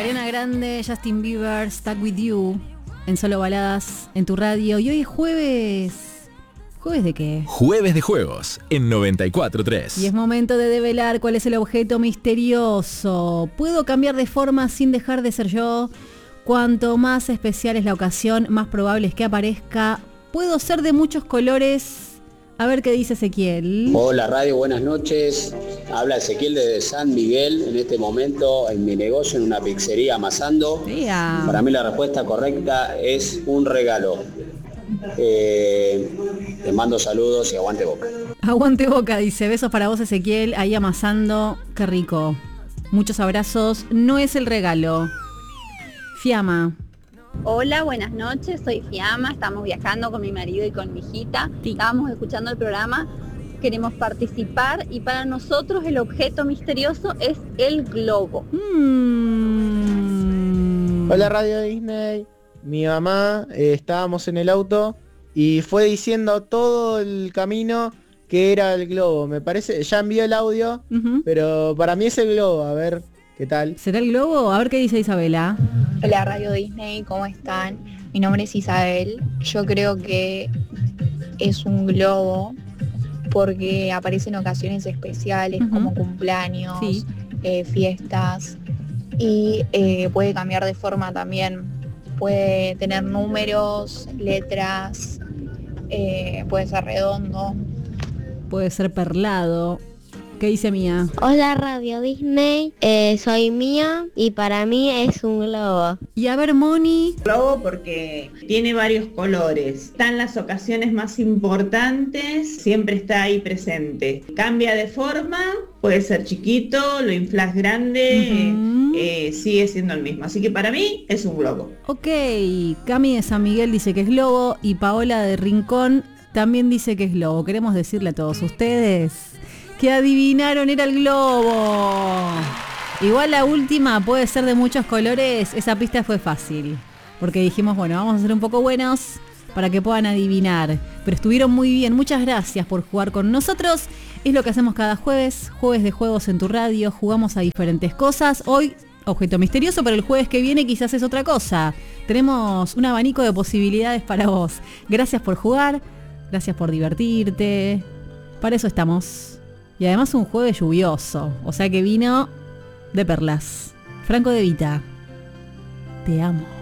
Ariana Grande, Justin Bieber, Stuck With You, en Solo Baladas, en tu radio. Y hoy es jueves. ¿Jueves de qué? Jueves de juegos, en 94.3. Y es momento de develar cuál es el objeto misterioso. ¿Puedo cambiar de forma sin dejar de ser yo? Cuanto más especial es la ocasión, más probable es que aparezca. ¿Puedo ser de muchos colores? A ver qué dice Ezequiel. Hola radio, buenas noches. Habla Ezequiel desde San Miguel, en este momento en mi negocio, en una pizzería amasando. Yeah. Para mí la respuesta correcta es un regalo. Te mando saludos y aguante Boca. Aguante Boca, dice. Besos para vos, Ezequiel, ahí amasando. Qué rico. Muchos abrazos. No es el regalo. Fiamma. Hola, buenas noches, soy Fiamma, estamos viajando con mi marido y con mi hijita, estábamos escuchando el programa, queremos participar y para nosotros el objeto misterioso es el globo. Hola Radio Disney, mi mamá, estábamos en el auto y fue diciendo todo el camino que era el globo, me parece, ya envió el audio, pero para mí es el globo, a ver qué tal. ¿Será el globo? A ver qué dice Isabela. Hola Radio Disney, ¿cómo están? Mi nombre es Isabel. Yo creo que es un globo porque aparece en ocasiones especiales como cumpleaños, fiestas y puede cambiar de forma también. Puede tener números, letras, puede ser redondo. Puede ser perlado. ¿Qué dice Mía? Hola Radio Disney, soy Mía y para mí es un globo. Y a ver, Moni. Globo porque tiene varios colores. Están las ocasiones más importantes, siempre está ahí presente. Cambia de forma, puede ser chiquito, lo inflas grande, sigue siendo el mismo. Así que para mí es un globo. Ok, Cami de San Miguel dice que es globo y Paola de Rincón también dice que es globo. Queremos decirle a todos ustedes que adivinaron, era el globo. Igual la última puede ser de muchos colores, esa pista fue fácil, porque dijimos, bueno, vamos a ser un poco buenos para que puedan adivinar, pero estuvieron muy bien, muchas gracias por jugar con nosotros, es lo que hacemos cada jueves, jueves de juegos en tu radio, jugamos a diferentes cosas, hoy objeto misterioso, pero el jueves que viene quizás es otra cosa, tenemos un abanico de posibilidades para vos, gracias por jugar, gracias por divertirte, para eso estamos. Y además un jueves lluvioso, o sea que vino de perlas. Franco De Vita, te amo.